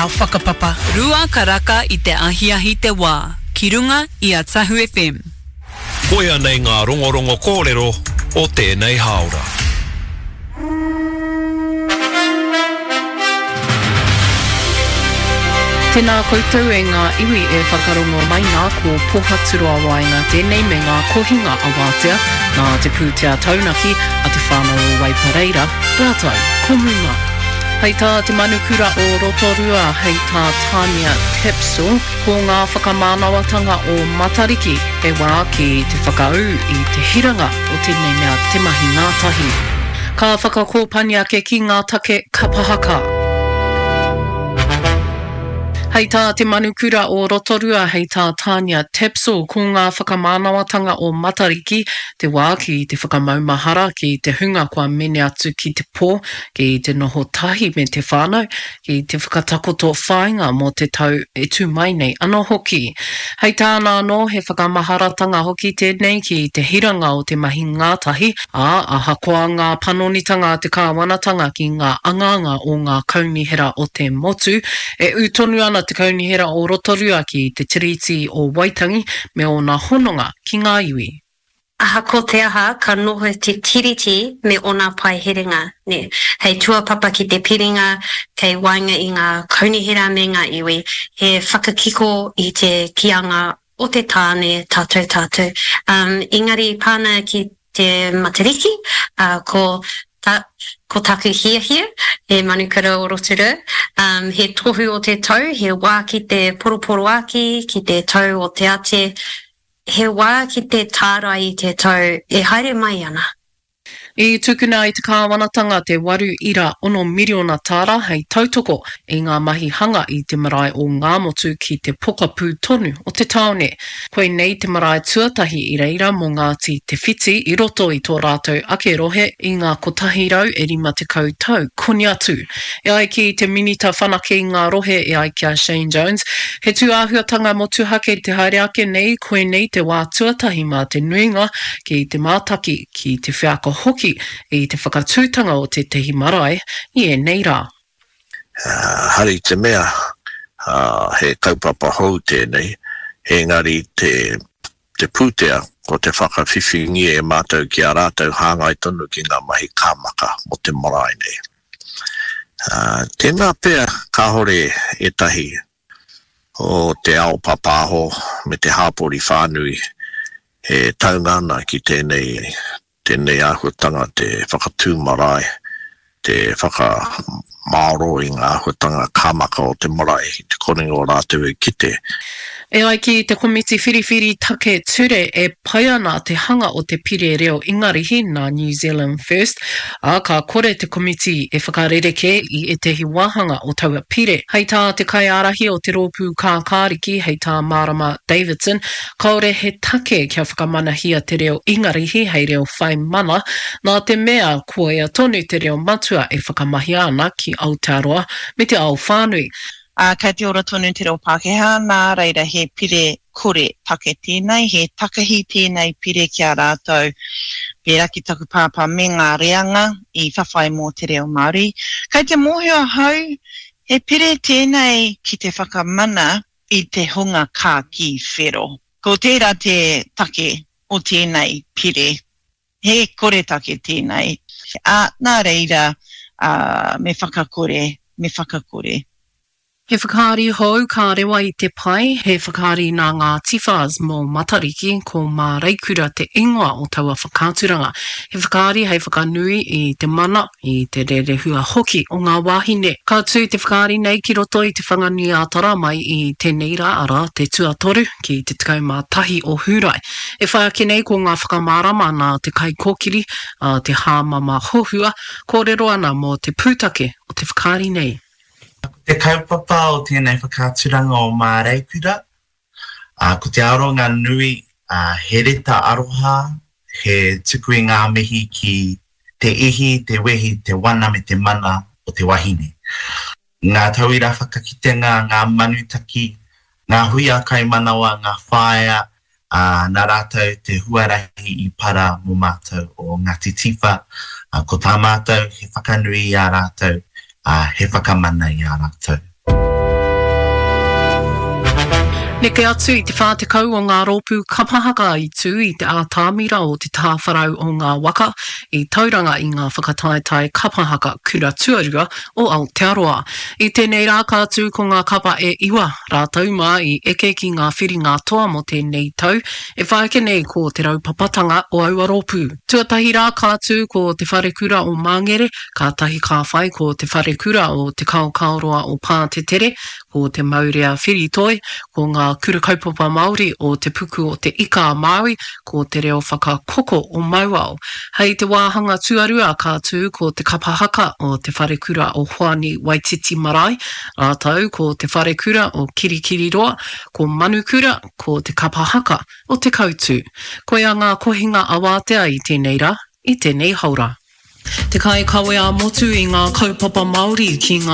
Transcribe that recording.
ngā whakapapa. Rua karaka I te ahiahi te wā. Ki runga I a Tahu FM. Koia nei ngā rongorongo kōrero o tēnei haora. Tēnā koutou e ngā iwi e whakarongo mai ngā ko Pohaturua Wainga tēnei me ngā kohinga a wātea, nā te pūtea taunaki a te whānau o Waipareira, rātou, komuma. Hei tā te manukura o Rotorua, hei tā Tania Tepso, ko ngā whakamānawatanga o Matariki, e wā ki te whakau I te hiranga o tēnei mea te mahi ngātahi. Ka whakakōpania ke ki ngā take kapahaka. Hei tā te manukura o Rotorua, hei tā Tania Tepso, ko ngā whakamānawatanga o Matariki, te wā ki te whakamaumahara, ki te hunga kua mene atu ki te pō, ki te noho tahi me te whānau, ki te whakatakoto whāinga mō te tau e tū mai nei anō hoki. Hei tāna anō he whakamaharatanga hoki tēnei ki te hiranga o te mahi ngātahi, a hakoa ngā panonitanga te kāwanatanga ki ngā anganga o ngā kaunihera o te motu, e utonu ana te kaunihera o Rotorua ki te tiriti o Waitangi me o ngā hononga ki ngā iwi. Aha ko te aha ka noho te tiriti me o ngā pai herenga. Ne. Hei tuapapa ki te piringa, kei wainga I ngā kaunihera me ngā iwi, he whakakiko I te kianga o te tāne tātou. Engari pāna ki te Matariki, ko taku hiahia, he manukura o Rotorua, he tohu o te tau, he wā ki te poroporo aki, ki te tau o te ate, he wā ki te tāra I te tau, e haere mai ana. I tukuna I te kāwanatanga te 8.1 miriona tāra hei tautoko I ngā mahi hanga I te marae o ngā motu ki te pokapū tonu o te taone. Koe nei te marae tuatahi I reira mō Ngāti Te Whiti I roto I tō rātou ake rohe I ngā kotahi rau e 50 tau koni atu. E ai ki te minita whanake I ngā rohe e ai kia Shane Jones. He tuāhuatanga motu hake te haere ake nei koe nei te wā tuatahi mā te nuinga ki te mātaki ki te whiako hoki I te whakatūtanga o te tehi marae, I e nei rā. Hari te mea, he kaupapa hou tēnei, he ngari te pūtea ko te whakawhiwhingi e mātou ki a rātou hāngai tonu ki ngā mahi kāmaka mo te marae nei. Tēnā pēr kāhore e tahi o te ao papāho me te hāpori whānui he taungana ki tēnei āhuatanga te whakatū marae, te whakamāro I ngā āhuatanga kāmaka o te marae, te koninga o rātou e kite. E ai ki te komiti whiriwhiri take ture e pai ana te hanga o te pire reo ingarihi nā New Zealand First, a ka kore te komiti e whakarereke I e tehi wāhanga o taua pire. Hei tā te kaiarahi o te rōpū kākāriki, hei tā Marama Davidson, kaore he take kia whakamanahia te reo ingarihi hei reo whai mana, nā te mea kua ea tonu te reo matua e whakamahi ana ki Aotearoa me te ao whānui. Kei te ora tonu te reo Pākehā, nā reira he pire kore take tēnei, he takahi tēnei pire kia rātou. Pērā ki taku pāpā me ngā reanga I whawhai mō te reo Māori. Kei te mōhio hau, he pire tēnei ki te whakamana I te hunga kā ki whero. Ko tērā te take o tēnei pire, he kore take tēnei. Nā reira me whakakore. He whakaari hou ka rewa I te pai, he whakaari nā ngā tifas mō Matariki ko mā reikura te ingoa o taua whakāturanga. He whakaari hei whakanui I te mana I te rerehua hoki o ngā wāhine. Ka tū te whakaari nei ki roto I te whanganui ātara mai I tēnei rā ara te tuatoru ki te 11 o Hūrai. E whai ake nei ko ngā whakamārama nā te kai kōkiri, te hāmama hohua, kōrero ana mō te pūtake o te whakaari nei. Te kaupapa o tēnei whakāturanga o mā reikura, ko te aronga nui he reta aroha, he tuku I ngā mihi ki te ihi, te wehi, te wana me te mana o te wahine. Ngā tauira whakakitenga, ngā manutaki, ngā hui a kai manawa, ngā whaia, nā rātou te huarahi I para mō mātou o Ngāti Tiwha, ko tā mātou he whakanui I a rātou, he whakamana I a rātou. Neke atu I te whātekau o ngā rōpū kapahaka I tū I te ātāmira o te tāwharau o ngā waka I tauranga I ngā whakataetai kapahaka kura tuarua o Aotearoa. I tēnei rā kātū ko ngā kapa e iwa rātau mā I eke ki ngā whiri ngā toa mo tēnei tau e whaeke nei ko te raupapatanga o aua rōpū. Tuatahi rā kātū ko te wharekura o Māngere, kātahi ka whai ko te wharekura o te kaukauroa o Pātetere, ko te Maurea Whiritoi, ko ngā kura kaupapa Māori o te puku o te Ika Māui, ko te reo whakakoko o Mauao. Hei te wāhanga tuarua kātū ko te kapahaka o te wharekura o Hoani Waititi Marae, rātau ko te wharekura o Kirikiriroa, ko Manukura ko te kapahaka o te kautū. Koia ngā kohinga awātea I tēnei rā, I tēnei haura. Te kai kawe a motu I ngā kaupapa Māori ki ngā